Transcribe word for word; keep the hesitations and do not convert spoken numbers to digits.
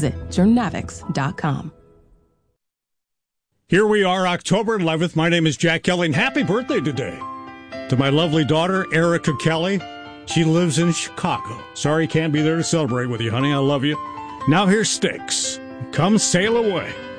Visit Journavix dot com. Here we are, October eleventh. My name is Jack Kelly, and happy birthday today to my lovely daughter, Erica Kelly. She lives in Chicago. Sorry can't be there to celebrate with you, honey. I love you. Now here's Styx. Come sail away.